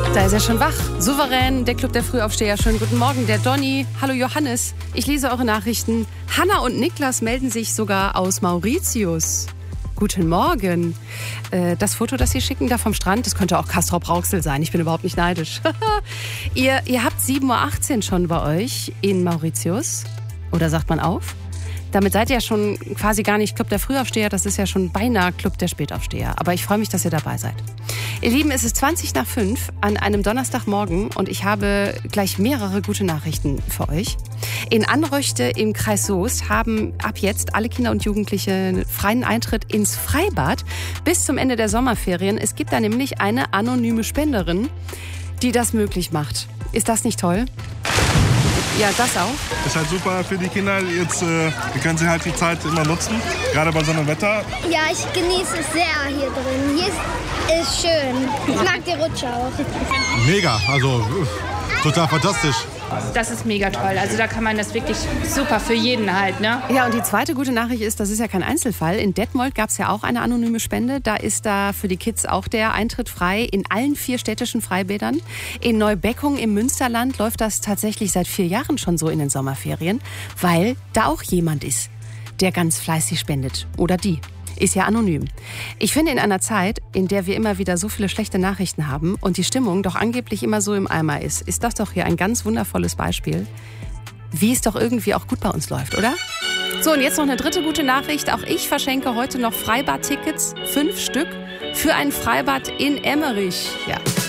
Da ist er schon wach. Souverän, der Club der Frühaufsteher. Schönen guten Morgen, der Donny. Hallo Johannes. Ich lese eure Nachrichten. Hanna und Niklas melden sich sogar aus Mauritius. Guten Morgen. Das Foto, das Sie schicken da vom Strand, das könnte auch Castrop Rauxel sein. Ich bin überhaupt nicht neidisch. Ihr habt 7.18 Uhr schon bei euch in Mauritius. Oder sagt man auf? Damit seid ihr ja schon quasi gar nicht Club der Frühaufsteher, das ist ja schon beinahe Club der Spätaufsteher. Aber ich freue mich, dass ihr dabei seid. Ihr Lieben, es ist 5:20 an einem Donnerstagmorgen und ich habe gleich mehrere gute Nachrichten für euch. In Anröchte im Kreis Soest haben ab jetzt alle Kinder und Jugendliche freien Eintritt ins Freibad bis zum Ende der Sommerferien. Es gibt da nämlich eine anonyme Spenderin, die das möglich macht. Ist das nicht toll? Ja, das auch. Ist halt super für die Kinder. Jetzt wir können sie halt die Zeit immer nutzen, gerade bei so einem Wetter. Ja, ich genieße es sehr hier drin. Hier ist schön. Ich mag die Rutsche auch. Mega, also total fantastisch. Das ist mega toll. Also da kann man das wirklich super für jeden halt, ne? Ja, und die zweite gute Nachricht ist, das ist ja kein Einzelfall. In Detmold gab es ja auch eine anonyme Spende. Da ist da für die Kids auch der Eintritt frei in allen 4 städtischen Freibädern. In Neubeckum im Münsterland läuft das tatsächlich seit 4 Jahren schon so in den Sommerferien, weil da auch jemand ist, der ganz fleißig spendet. Oder die. Ist ja anonym. Ich finde, in einer Zeit, in der wir immer wieder so viele schlechte Nachrichten haben und die Stimmung doch angeblich immer so im Eimer ist das doch hier ein ganz wundervolles Beispiel, wie es doch irgendwie auch gut bei uns läuft, oder? So, und jetzt noch eine dritte gute Nachricht. Auch ich verschenke heute noch Freibad-Tickets, 5 Stück, für ein Freibad in Emmerich. Ja.